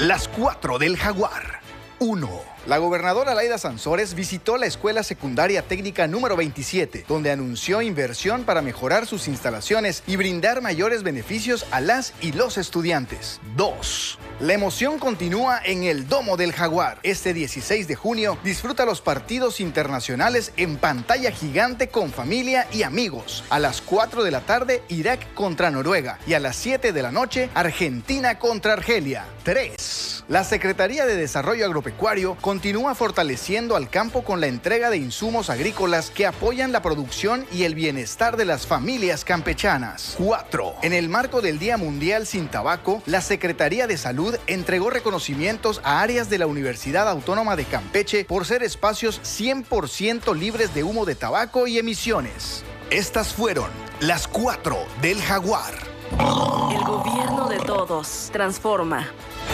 Las 4 del Jaguar. 1. La gobernadora Laida Sansores visitó la Escuela Secundaria Técnica número 27, donde anunció inversión para mejorar sus instalaciones y brindar mayores beneficios a las y los estudiantes. 2. La emoción continúa en el Domo del Jaguar. Este 16 de junio disfruta los partidos internacionales en pantalla gigante con familia y amigos. A las 4 de la tarde, Irak contra Noruega y a las 7 de la noche, Argentina contra Argelia. 3. La Secretaría de Desarrollo Agropecuario continúa fortaleciendo al campo con la entrega de insumos agrícolas que apoyan la producción y el bienestar de las familias campechanas. 4. En el marco del Día Mundial Sin Tabaco, la Secretaría de Salud entregó reconocimientos a áreas de la Universidad Autónoma de Campeche por ser espacios 100% libres de humo de tabaco y emisiones. Estas fueron las 4 del Jaguar. El gobierno de todos transforma.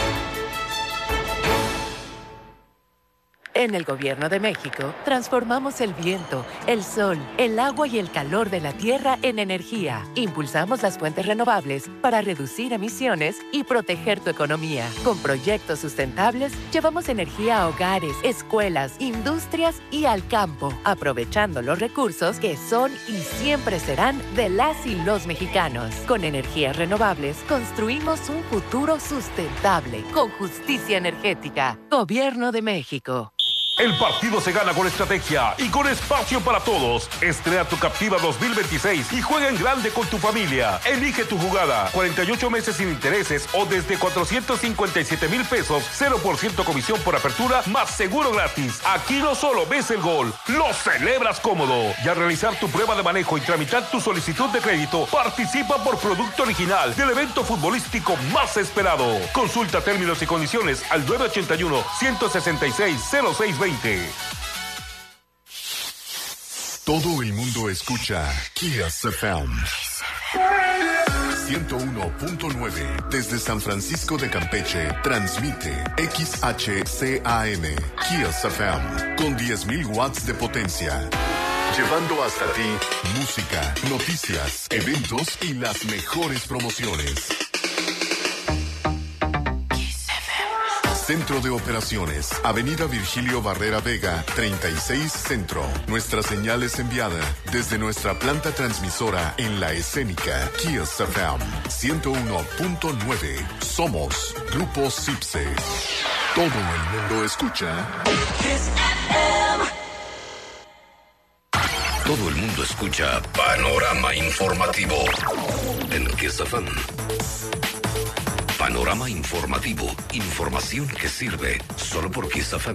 En el Gobierno de México, transformamos el viento, el sol, el agua y el calor de la tierra en energía. Impulsamos las fuentes renovables para reducir emisiones y proteger tu economía. Con proyectos sustentables, llevamos energía a hogares, escuelas, industrias y al campo, aprovechando los recursos que son y siempre serán de las y los mexicanos. Con energías renovables, construimos un futuro sustentable, con justicia energética. Gobierno de México. El partido se gana con estrategia y con espacio para todos. Estrena tu Captiva 2026 y juega en grande con tu familia. Elige tu jugada. 48 meses sin intereses o desde 457,000 pesos. 0% comisión por apertura más seguro gratis. Aquí no solo ves el gol, lo celebras cómodo. Y al realizar tu prueba de manejo y tramitar tu solicitud de crédito, participa por producto original del evento futbolístico más esperado. Consulta términos y condiciones al 981-166-0620. Todo el mundo escucha Kiss FM 101.9 desde San Francisco de Campeche. Transmite XHCAM Kiss FM con 10,000 watts de potencia, llevando hasta ti música, noticias, eventos y las mejores promociones. Centro de Operaciones, Avenida Virgilio Barrera Vega, 36 Centro. Nuestra señal es enviada desde nuestra planta transmisora en La Escénica, Kiss FM 101.9. Somos Grupo Cipse. Todo el mundo escucha Kiss FM. Todo el mundo escucha Panorama Informativo en Kiss FM. Panorama Informativo. Información que sirve solo por Kiss FM.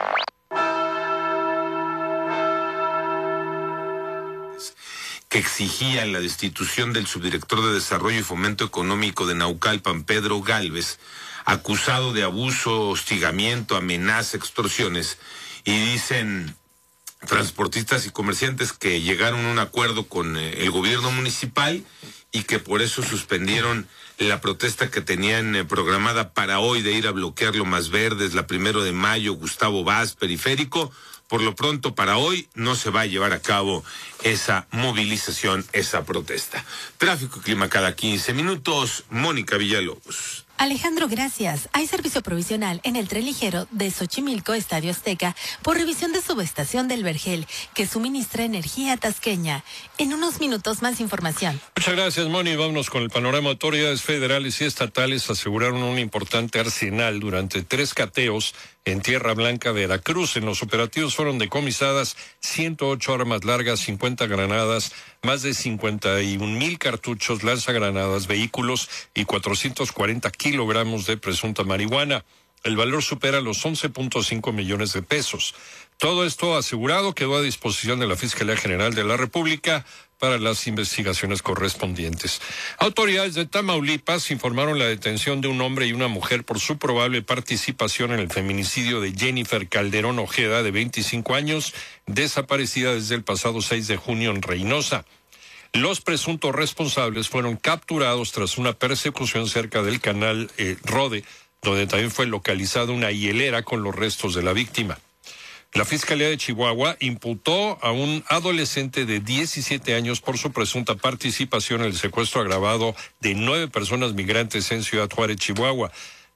Que exigía la destitución del subdirector de Desarrollo y Fomento Económico de Naucalpan, Pedro Gálvez, acusado de abuso, hostigamiento, amenaza, extorsiones. Y dicen transportistas y comerciantes que llegaron a un acuerdo con el gobierno municipal y que por eso suspendieron la protesta que tenían programada para hoy de ir a bloquear Lomas Verdes, la 1 de mayo, Gustavo Vaz, Periférico. Por lo pronto, para hoy no se va a llevar a cabo esa movilización, esa protesta. Tráfico y clima cada 15 minutos. Mónica Villalobos. Alejandro, gracias. Hay servicio provisional en el tren ligero de Xochimilco, Estadio Azteca, por revisión de subestación del Vergel, que suministra energía tasqueña. En unos minutos más información. Muchas gracias, Moni. Vámonos con el panorama. Autoridades federales y estatales aseguraron un importante arsenal durante 3 cateos en Tierra Blanca, Veracruz. En los operativos fueron decomisadas 108 armas largas, 50 granadas, más de 51,000 cartuchos, lanzagranadas, vehículos y 440 kilogramos de presunta marihuana. El valor supera los 11.5 millones de pesos. Todo esto asegurado quedó a disposición de la Fiscalía General de la República para las investigaciones correspondientes. Autoridades de Tamaulipas informaron la detención de un hombre y una mujer por su probable participación en el feminicidio de Jennifer Calderón Ojeda, de 25 años, desaparecida desde el pasado 6 de junio en Reynosa. Los presuntos responsables fueron capturados tras una persecución cerca del canal Rode, donde también fue localizada una hielera con los restos de la víctima. La Fiscalía de Chihuahua imputó a un adolescente de 17 años por su presunta participación en el secuestro agravado de 9 personas migrantes en Ciudad Juárez, Chihuahua.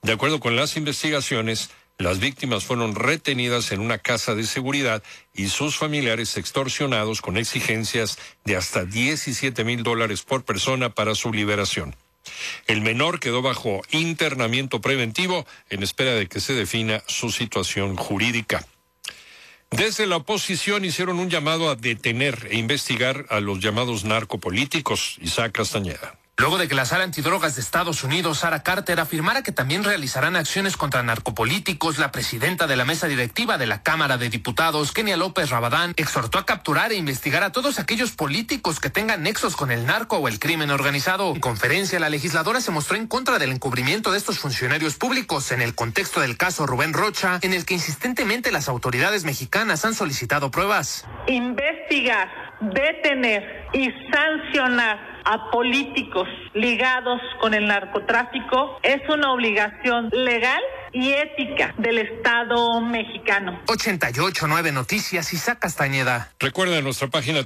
De acuerdo con las investigaciones, las víctimas fueron retenidas en una casa de seguridad y sus familiares extorsionados con exigencias de hasta $17,000 por persona para su liberación. El menor quedó bajo internamiento preventivo en espera de que se defina su situación jurídica. Desde la oposición hicieron un llamado a detener e investigar a los llamados narcopolíticos. Isaac Castañeda. Luego de que la Sala Antidrogas de Estados Unidos, Sarah Carter, afirmara que también realizarán acciones contra narcopolíticos, la presidenta de la mesa directiva de la Cámara de Diputados, Kenia López Rabadán, exhortó a capturar e investigar a todos aquellos políticos que tengan nexos con el narco o el crimen organizado. En conferencia, la legisladora se mostró en contra del encubrimiento de estos funcionarios públicos en el contexto del caso Rubén Rocha, en el que insistentemente las autoridades mexicanas han solicitado pruebas. Investigar, detener y sancionar a políticos ligados con el narcotráfico es una obligación legal y ética del Estado mexicano. 88.9 Noticias, Isaac Castañeda. Recuerda en nuestra página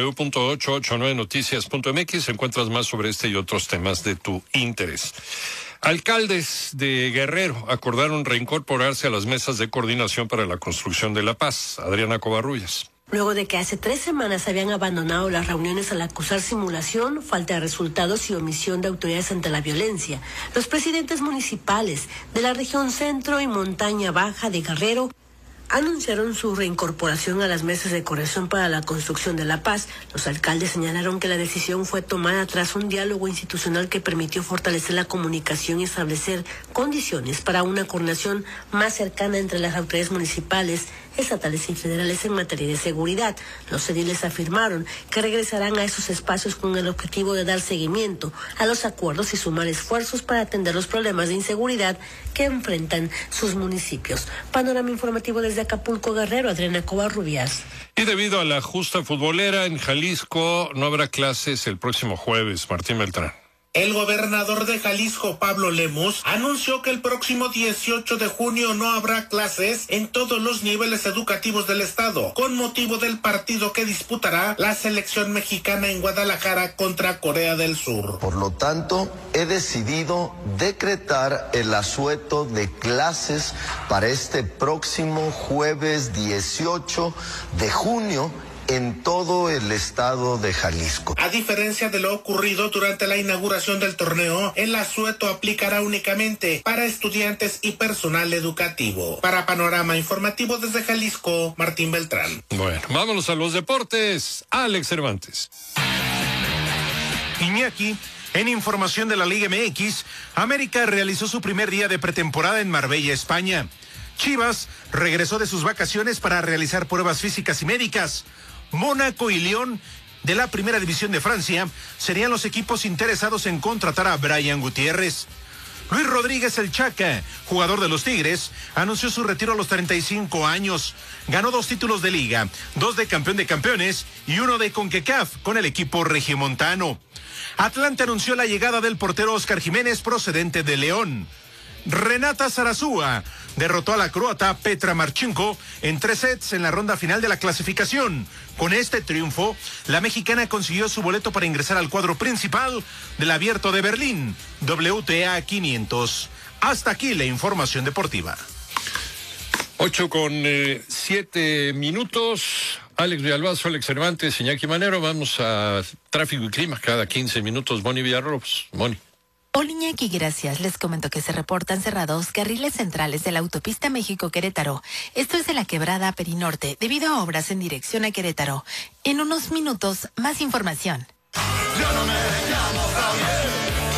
www.889noticias.mx encuentras más sobre este y otros temas de tu interés. Alcaldes de Guerrero acordaron reincorporarse a las mesas de coordinación para la construcción de la paz. Adriana Covarrubias. Luego de que hace 3 semanas habían abandonado las reuniones al acusar simulación, falta de resultados y omisión de autoridades ante la violencia, los presidentes municipales de la región centro y montaña baja de Guerrero anunciaron su reincorporación a las mesas de coordinación para la construcción de la paz. Los alcaldes señalaron que la decisión fue tomada tras un diálogo institucional que permitió fortalecer la comunicación y establecer condiciones para una coordinación más cercana entre las autoridades municipales, estatales y federales en materia de seguridad. Los ediles afirmaron que regresarán a esos espacios con el objetivo de dar seguimiento a los acuerdos y sumar esfuerzos para atender los problemas de inseguridad que enfrentan sus municipios. Panorama informativo desde Acapulco, Guerrero, Adriana Covarrubias. Y debido a la justa futbolera en Jalisco, no habrá clases el próximo jueves. Martín Beltrán. El gobernador de Jalisco, Pablo Lemus, anunció que el próximo 18 de junio no habrá clases en todos los niveles educativos del estado, con motivo del partido que disputará la selección mexicana en Guadalajara contra Corea del Sur. Por lo tanto, he decidido decretar el asueto de clases para este próximo jueves 18 de junio en todo el estado de Jalisco. A diferencia de lo ocurrido durante la inauguración del torneo, el asueto aplicará únicamente para estudiantes y personal educativo. Para Panorama Informativo desde Jalisco, Martín Beltrán. Bueno, vámonos a los deportes. Alex Cervantes. Iñaki. En información de la Liga MX, América realizó su primer día de pretemporada en Marbella, España. Chivas regresó de sus vacaciones para realizar pruebas físicas y médicas. Mónaco y Lyon, de la Primera División de Francia, serían los equipos interesados en contratar a Brian Gutiérrez. Luis Rodríguez el Chaca, jugador de los Tigres, anunció su retiro a los 35 años. Ganó 2 títulos de liga, 2 de campeón de campeones y 1 de CONCACAF con el equipo regiomontano. Atlante anunció la llegada del portero Oscar Jiménez procedente de León. Renata Zarazúa derrotó a la croata Petra Marchenko en 3 sets en la ronda final de la clasificación. Con este triunfo, la mexicana consiguió su boleto para ingresar al cuadro principal del Abierto de Berlín, WTA 500. Hasta aquí la información deportiva. 8:07. Alex Villalbazo, Alex Cervantes, Iñaki Manero. Vamos a tráfico y clima cada 15 minutos. Moni Villarrobos. Moni. Hola Iñaki, gracias. Les comento que se reportan cerrados carriles centrales de la autopista México-Querétaro. Esto es de la quebrada Perinorte, debido a obras en dirección a Querétaro. En unos minutos, más información. Yo no me llamo Javier.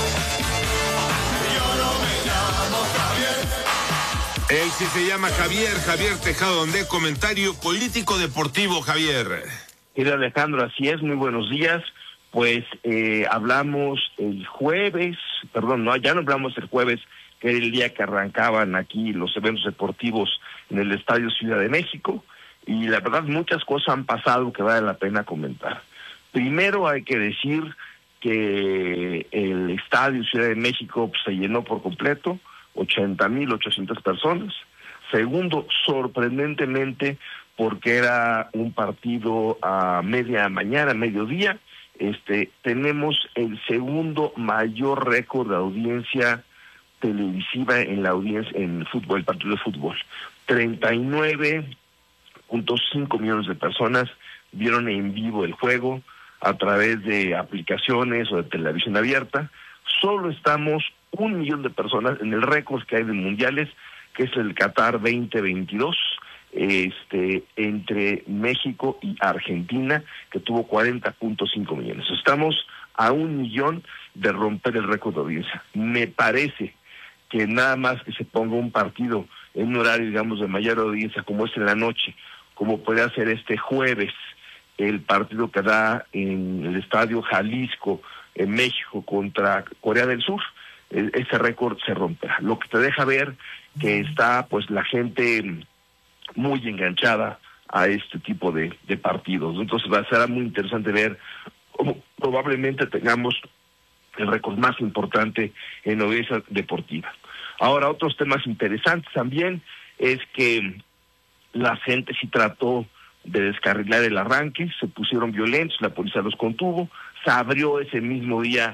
Yo no me llamo Javier. Él sí se llama Javier Tejado Donde, comentario político deportivo, Javier. Mira, Alejandro, así es, muy buenos días. Pues hablamos el jueves, ya no hablamos el jueves, que era el día que arrancaban aquí los eventos deportivos en el Estadio Ciudad de México, y la verdad muchas cosas han pasado que vale la pena comentar. Primero hay que decir que el Estadio Ciudad de México pues, se llenó por completo, 80,800 personas. Segundo, sorprendentemente, porque era un partido a mediodía, tenemos el segundo mayor récord de audiencia televisiva en la audiencia, en el fútbol, el partido de fútbol. 39.5 millones de personas vieron en vivo el juego a través de aplicaciones o de televisión abierta. Solo estamos 1 millón de personas en el récord que hay de mundiales, que es el Qatar 2022, entre México y Argentina, que tuvo 40.5 millones. Estamos a 1 millón de romper el récord de audiencia. Me parece que nada más que se ponga un partido en un horario, digamos, de mayor audiencia, como es en la noche, como puede hacer este jueves, el partido que da en el Estadio Jalisco, en México, contra Corea del Sur, ese récord se romperá. Lo que te deja ver que está, pues, la gente muy enganchada a este tipo de partidos. Entonces será muy interesante ver cómo probablemente tengamos el récord más importante en audiencia deportiva. Ahora, otros temas interesantes también es que la gente sí trató de descarrilar el arranque, se pusieron violentos, la policía los contuvo, se abrió ese mismo día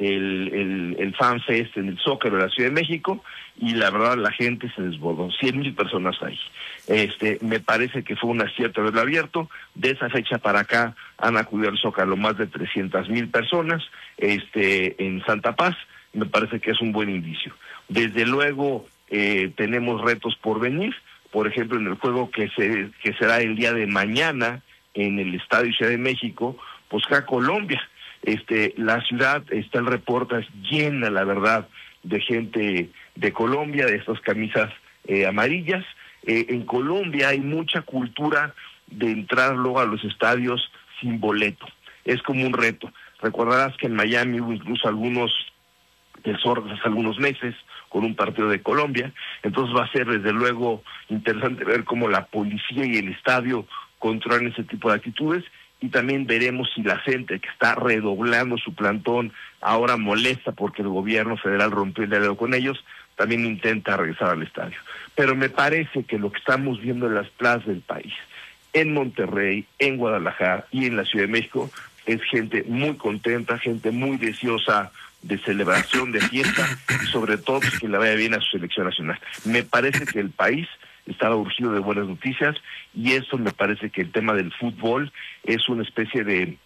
el Fan Fest en el Zócalo de la Ciudad de México, y la verdad la gente se desbordó, 100,000 personas ahí. Me parece que fue un acierto haberlo abierto. De esa fecha para acá han acudido al Zócalo más de 300,000 personas en Santa Paz. Me parece que es un buen indicio. Desde luego tenemos retos por venir, por ejemplo en el juego que será el día de mañana en el Estadio Ciudad de México, pues acá Colombia. La ciudad, está el reporte, llena, la verdad, de gente de Colombia, de estas camisas amarillas. En Colombia hay mucha cultura de entrar luego a los estadios sin boleto. Es como un reto. Recordarás que en Miami hubo incluso algunos desórdenes hace algunos meses con un partido de Colombia. Entonces va a ser desde luego interesante ver cómo la policía y el estadio controlan ese tipo de actitudes. Y también veremos si la gente que está redoblando su plantón ahora molesta porque el gobierno federal rompió el diálogo con ellos, también intenta regresar al estadio. Pero me parece que lo que estamos viendo en las plazas del país, en Monterrey, en Guadalajara y en la Ciudad de México, es gente muy contenta, gente muy deseosa de celebración, de fiesta, y sobre todo pues, que le vaya bien a su selección nacional. Me parece que el país estaba urgido de buenas noticias, y eso me parece que el tema del fútbol es una especie de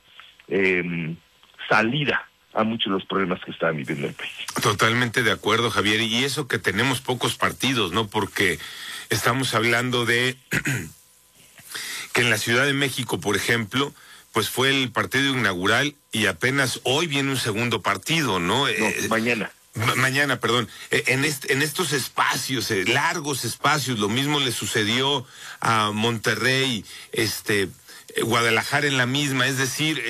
salida a muchos de los problemas que está viviendo el país. Totalmente de acuerdo, Javier, y eso que tenemos pocos partidos, ¿no? Porque estamos hablando de que en la Ciudad de México, por ejemplo, pues fue el partido inaugural y apenas hoy viene un segundo partido, ¿no? Mañana. Mañana, perdón. En estos espacios, largos espacios, lo mismo le sucedió a Monterrey, Guadalajara en la misma, es decir,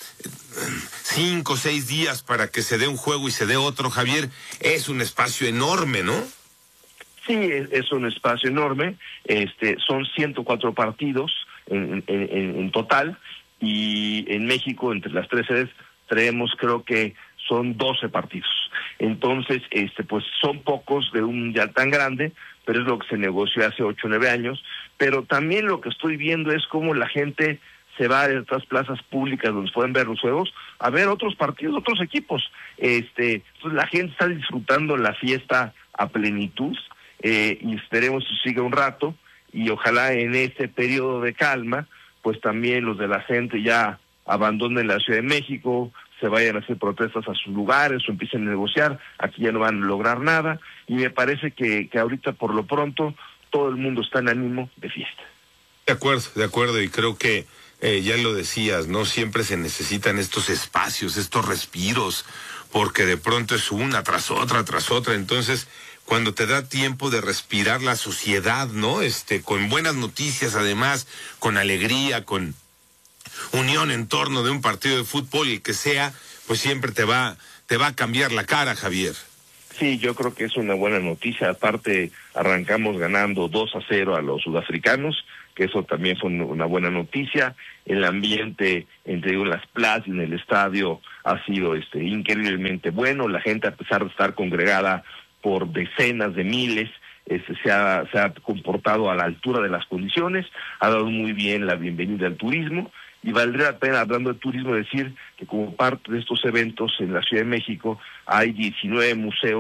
5 o 6 días para que se dé un juego y se dé otro, Javier, es un espacio enorme, ¿no? Sí, es un espacio enorme. Son 104 partidos en total, y en México, entre las 3 sedes, traemos, creo que son 12 partidos. Entonces, pues son pocos de un mundial tan grande, pero es lo que se negoció hace 8 o 9 años. Pero también lo que estoy viendo es cómo la gente se va a estas plazas públicas donde pueden ver los juegos, a ver otros partidos, otros equipos. Entonces la gente está disfrutando la fiesta a plenitud, y esperemos que siga un rato, y ojalá en este periodo de calma, pues también los de la gente ya abandonen la Ciudad de México, se vayan a hacer protestas a sus lugares o empiecen a negociar. Aquí ya no van a lograr nada, y me parece que ahorita por lo pronto todo el mundo está en ánimo de fiesta. De acuerdo, y creo que ya lo decías, ¿no? Siempre se necesitan estos espacios, estos respiros, porque de pronto es una tras otra, entonces cuando te da tiempo de respirar la sociedad, ¿no? Con buenas noticias, además, con alegría, con unión en torno de un partido de fútbol, y el que sea, pues siempre te va a cambiar la cara, Javier. Sí, yo creo que es una buena noticia. Aparte, arrancamos ganando 2-0 a los sudafricanos, que eso también fue una buena noticia. El ambiente, en las plazas y en el estadio ha sido increíblemente bueno. La gente, a pesar de estar congregada por decenas de miles, se ha comportado a la altura de las condiciones, ha dado muy bien la bienvenida al turismo. Y valdría la pena, hablando de turismo, decir que como parte de estos eventos en la Ciudad de México hay 19 museos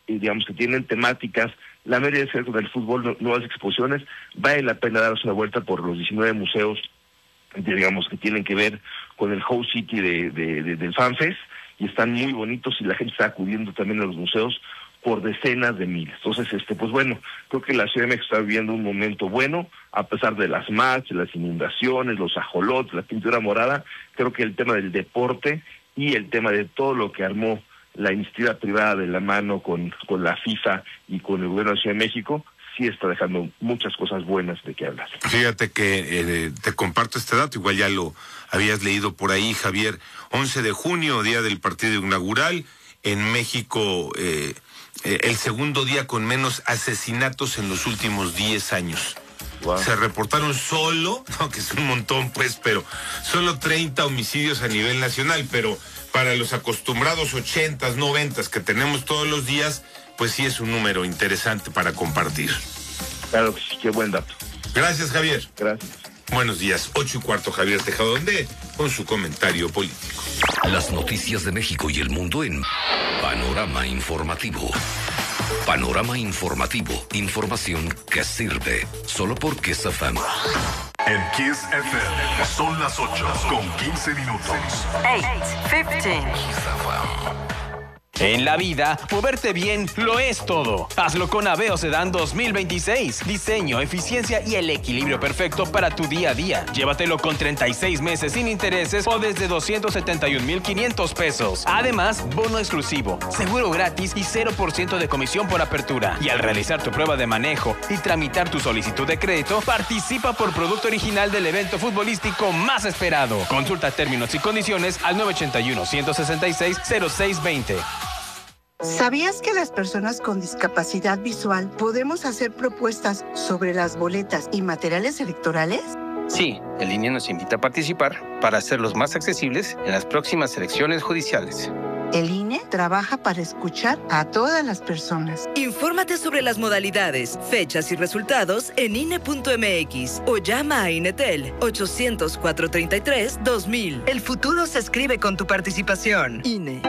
digamos, que tienen temáticas, la mayoría de cerca del fútbol, nuevas exposiciones, vale la pena darse una vuelta por los 19 museos, digamos, que tienen que ver con el House City del FanFest, y están muy bonitos y la gente está acudiendo también a los museos por decenas de miles. Entonces, pues bueno, creo que la Ciudad de México está viviendo un momento bueno, a pesar de las marchas, las inundaciones, los ajolotes, la pintura morada. Creo que el tema del deporte y el tema de todo lo que armó la iniciativa privada de la mano con la FIFA y con el gobierno de la Ciudad de México, sí está dejando muchas cosas buenas de qué hablar. Fíjate que te comparto este dato, igual ya lo habías leído por ahí, Javier. 11 de junio, día del partido inaugural, en México, el segundo día con menos asesinatos en los últimos 10 años. Wow. Se reportaron solo, no, que es un montón pues, pero solo 30 homicidios a nivel nacional, pero para los acostumbrados 80s, 90s que tenemos todos los días, pues sí es un número interesante para compartir. Claro que sí, qué buen dato. Gracias, Javier. Gracias. Buenos días, 8:15, Javier Tejadonde, con su comentario político. Las noticias de México y el mundo en Panorama Informativo. Panorama Informativo, información que sirve, solo por Kiss FM. En Kiss FM son las 8:15. 8:15. En la vida, moverte bien lo es todo. Hazlo con Aveo Sedan 2026. Diseño, eficiencia y el equilibrio perfecto para tu día a día. Llévatelo con 36 meses sin intereses o desde 271,500 pesos. Además, bono exclusivo, seguro gratis y 0% de comisión por apertura. Y al realizar tu prueba de manejo y tramitar tu solicitud de crédito, participa por producto original del evento futbolístico más esperado. Consulta términos y condiciones al 981-166-0620. ¿Sabías que las personas con discapacidad visual podemos hacer propuestas sobre las boletas y materiales electorales? Sí, el INE nos invita a participar para hacerlos más accesibles en las próximas elecciones judiciales. El INE trabaja para escuchar a todas las personas. Infórmate sobre las modalidades, fechas y resultados en INE.mx o llama a INETEL 800-433-2000. El futuro se escribe con tu participación. INE.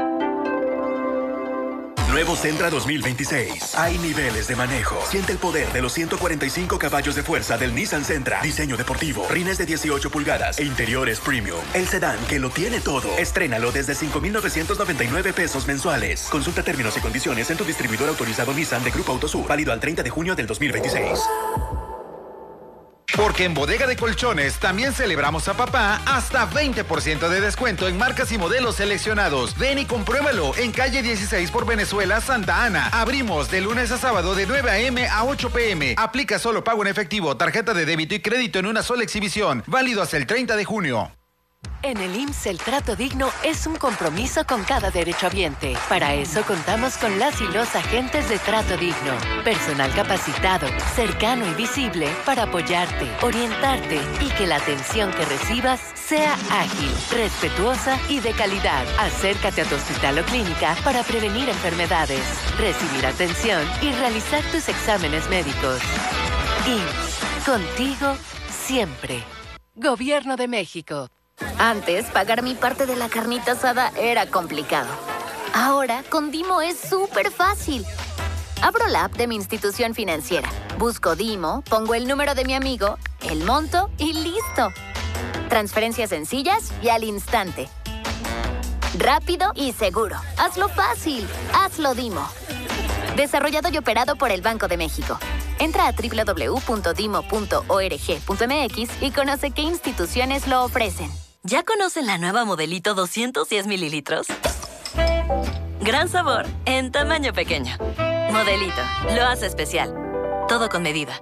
Nuevo Sentra 2026. Hay niveles de manejo. Siente el poder de los 145 caballos de fuerza del Nissan Sentra. Diseño deportivo, rines de 18 pulgadas e interiores premium. El sedán que lo tiene todo. Estrénalo desde 5,999 pesos mensuales. Consulta términos y condiciones en tu distribuidor autorizado Nissan de Grupo Autosur. Válido al 30 de junio del 2026. Porque en Bodega de Colchones también celebramos a papá hasta 20% de descuento en marcas y modelos seleccionados. Ven y compruébalo en calle 16 por Venezuela, Santa Ana. Abrimos de lunes a sábado de 9 a.m. a 8 p.m. Aplica solo pago en efectivo, tarjeta de débito y crédito en una sola exhibición. Válido hasta el 30 de junio. En el IMSS, el trato digno es un compromiso con cada derechohabiente. Para eso contamos con las y los agentes de trato digno. Personal capacitado, cercano y visible para apoyarte, orientarte y que la atención que recibas sea ágil, respetuosa y de calidad. Acércate a tu hospital o clínica para prevenir enfermedades, recibir atención y realizar tus exámenes médicos. IMSS, contigo siempre. Gobierno de México. Antes, pagar mi parte de la carnita asada era complicado. Ahora, con Dimo es súper fácil. Abro la app de mi institución financiera, busco Dimo, pongo el número de mi amigo, el monto y listo. Transferencias sencillas y al instante. Rápido y seguro. Hazlo fácil. Hazlo Dimo. Desarrollado y operado por el Banco de México. Entra a www.dimo.org.mx y conoce qué instituciones lo ofrecen. ¿Ya conocen la nueva Modelito 210 mililitros? Gran sabor en tamaño pequeño. Modelito, lo hace especial. Todo con medida.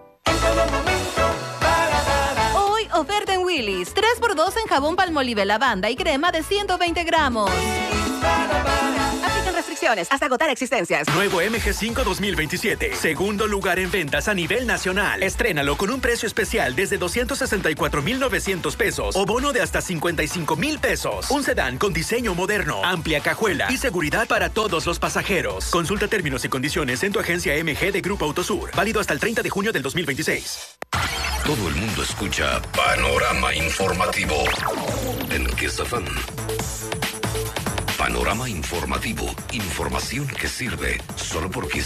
Hoy oferta en Willy's. 3x2 en jabón Palmolive lavanda y crema de 120 gramos. Aplican restricciones hasta agotar existencias. Nuevo MG5 2027. Segundo lugar en ventas a nivel nacional. Estrénalo con un precio especial desde 264,900 pesos o bono de hasta 55,000 pesos. Un sedán con diseño moderno, amplia cajuela y seguridad para todos los pasajeros. Consulta términos y condiciones en tu agencia MG de Grupo Autosur. Válido hasta el 30 de junio del 2026. Todo el mundo escucha Panorama Informativo en Kiss FM. Panorama Informativo, información que sirve, solo por Kiss